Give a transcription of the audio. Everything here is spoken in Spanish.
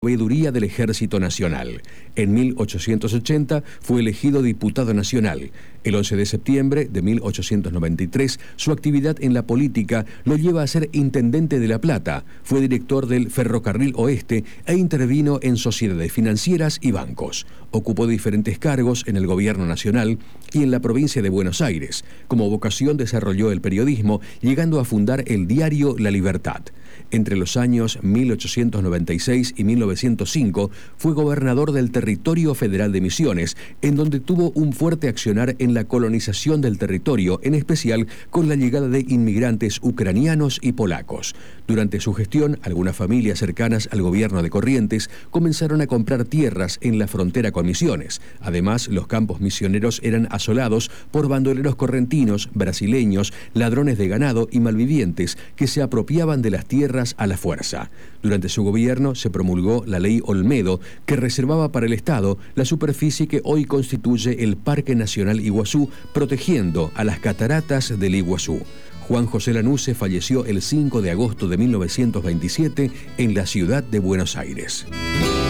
Proveeduría del Ejército Nacional. En 1880 fue elegido diputado nacional. El 11 de septiembre de 1893, su actividad en la política lo lleva a ser intendente de La Plata. Fue director del Ferrocarril Oeste e intervino en sociedades financieras y bancos. Ocupó diferentes cargos en el gobierno nacional y en la provincia de Buenos Aires. Como vocación desarrolló el periodismo, llegando a fundar el diario La Libertad. Entre los años 1896 y 1905 fue gobernador del Territorio Federal de Misiones, en donde tuvo un fuerte accionar en la colonización del territorio, en especial con la llegada de inmigrantes ucranianos y polacos. Durante su gestión, algunas familias cercanas al gobierno de Corrientes comenzaron a comprar tierras en la frontera con Misiones. Además, los campos misioneros eran asolados por bandoleros correntinos, brasileños, ladrones de ganado y malvivientes que se apropiaban de las tierras a la fuerza. Durante su gobierno se promulgó la Ley Olmedo, que reservaba para el Estado la superficie que hoy constituye el Parque Nacional Iguazú, protegiendo a las cataratas del Iguazú. Juan José Lanusse falleció el 5 de agosto de 1927 en la ciudad de Buenos Aires.